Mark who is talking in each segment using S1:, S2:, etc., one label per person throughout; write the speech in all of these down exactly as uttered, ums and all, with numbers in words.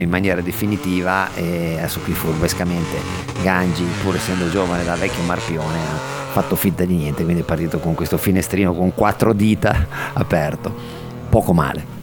S1: in maniera definitiva, e adesso qui furbescamente Gangi, pur essendo giovane da vecchio marpione, ha fatto finta di niente, quindi è partito con questo finestrino con quattro dita aperto, poco male.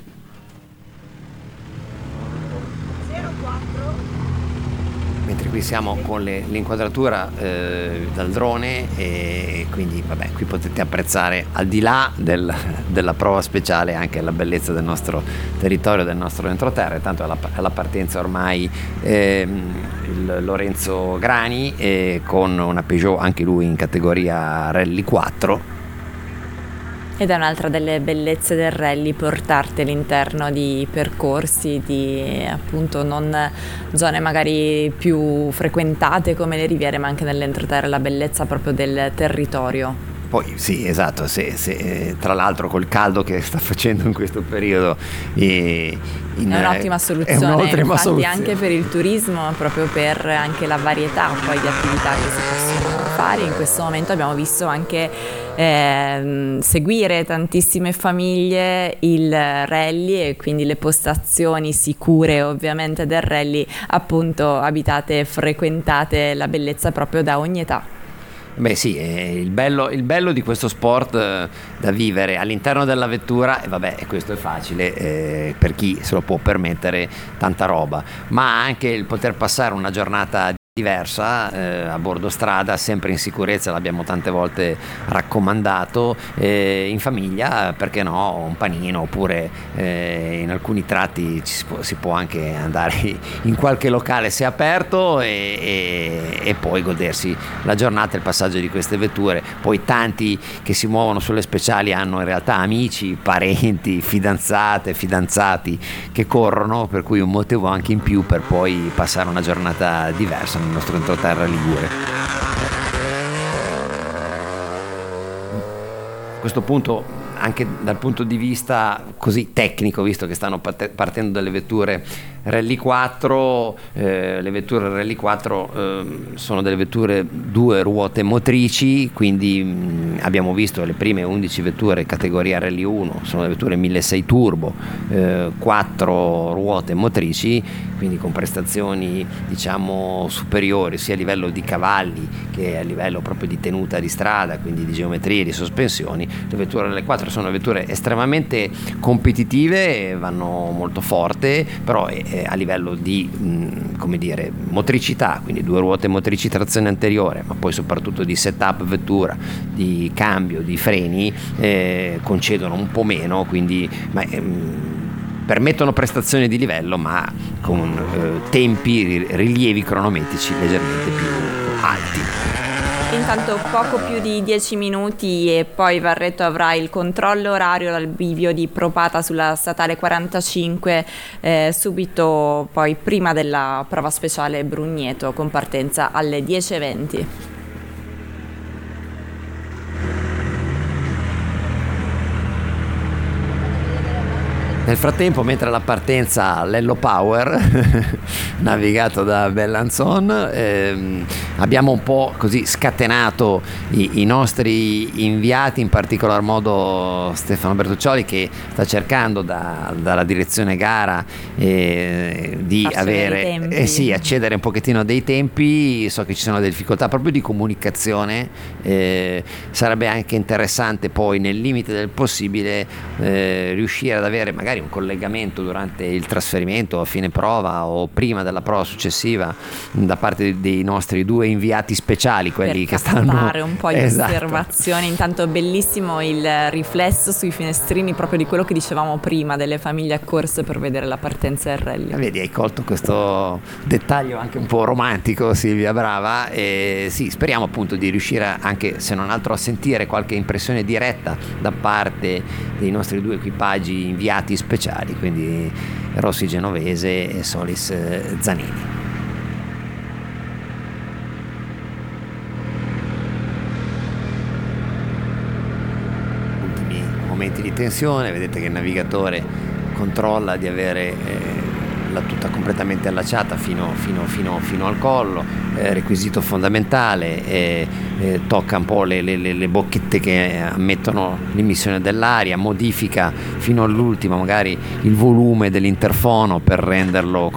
S1: Mentre qui siamo con le, l'inquadratura eh, dal drone, e quindi vabbè, qui potete apprezzare, al di là del, della prova speciale, anche la bellezza del nostro territorio, del nostro entroterra. Tanto alla, alla partenza ormai eh, il Lorenzo Grani eh, con una Peugeot, anche lui in categoria Rally quattro.
S2: Ed è un'altra delle bellezze del rally, portarti all'interno di percorsi, di appunto non zone magari più frequentate come le riviere, ma anche nell'entroterra, la bellezza proprio del territorio.
S1: Poi sì, esatto, se, se, tra l'altro col caldo che sta facendo in questo periodo eh, in,
S2: è un'ottima soluzione,
S1: è un'ottima
S2: infatti
S1: soluzione.
S2: Anche per il turismo, proprio per anche la varietà poi di attività che si possono fare. In questo momento abbiamo visto anche eh, seguire tantissime famiglie il rally, e quindi le postazioni sicure ovviamente del rally, appunto abitate e frequentate, la bellezza proprio da ogni età.
S1: Beh sì, eh, il, bello, il bello di questo sport eh, da vivere all'interno della vettura, e vabbè, questo è facile eh, per chi se lo può permettere, tanta roba, ma anche il poter passare una giornata diversa eh, a bordo strada, sempre in sicurezza, l'abbiamo tante volte raccomandato, eh, in famiglia, perché no, un panino, oppure eh, in alcuni tratti ci si, può, si può anche andare in qualche locale se aperto, e, e, e poi godersi la giornata, il passaggio di queste vetture. Poi tanti che si muovono sulle speciali hanno in realtà amici, parenti, fidanzate, fidanzati che corrono, per cui un motivo anche in più per poi passare una giornata diversa nel nostro entroterra ligure. A questo punto, anche dal punto di vista così tecnico, visto che stanno partendo delle vetture Rally quattro, eh, le vetture Rally quattro eh, sono delle vetture due ruote motrici, quindi mh, abbiamo visto le prime undici vetture categoria Rally uno, sono le vetture milleseicento turbo, eh, quattro ruote motrici, quindi con prestazioni diciamo superiori sia a livello di cavalli che a livello proprio di tenuta di strada, quindi di geometrie, di sospensioni. Le vetture Rally quattro sono vetture estremamente competitive, vanno molto forte, però eh, a livello di mh, come dire, motricità, quindi due ruote motrici trazione anteriore, ma poi soprattutto di setup vettura, di cambio, di freni, eh, concedono un po' meno, quindi ma, ehm, permettono prestazioni di livello, ma con eh, tempi, rilievi cronometrici leggermente più alti.
S2: Intanto poco più di dieci minuti e poi Varretto avrà il controllo orario dal bivio di Propata sulla statale quarantacinque, eh, subito poi prima della prova speciale Brugneto, con partenza alle dieci e venti.
S1: Nel frattempo, mentre la partenza Lello Power navigato da Bellanzon, ehm, abbiamo un po' così scatenato i, i nostri inviati, in particolar modo Stefano Bertuccioli, che sta cercando da, dalla direzione gara eh, di avere eh sì, accedere un pochettino dei tempi. So che ci sono delle difficoltà proprio di comunicazione, eh, sarebbe anche interessante poi nel limite del possibile eh, riuscire ad avere magari un collegamento durante il trasferimento, a fine prova o prima della prova successiva, da parte dei nostri due inviati speciali, quelli
S2: per
S1: che stanno
S2: fare un po' di
S1: esatto.
S2: osservazioni. Intanto bellissimo il riflesso sui finestrini proprio di quello che dicevamo prima, delle famiglie accorse per vedere la partenza del rally.
S1: Vedi, hai colto questo dettaglio anche un po' romantico, Silvia, brava. E sì, speriamo appunto di riuscire anche, se non altro, a sentire qualche impressione diretta da parte dei nostri due equipaggi inviati speciali, quindi Rossi Genovese e Solis Zanini. Ultimi momenti di tensione, vedete che il navigatore controlla di avere eh, la tuta completamente allacciata fino, fino, fino, fino al collo, eh, requisito fondamentale, eh, eh, tocca un po' le, le, le bocchette che ammettono l'immissione dell'aria, modifica fino all'ultimo magari il volume dell'interfono per renderlo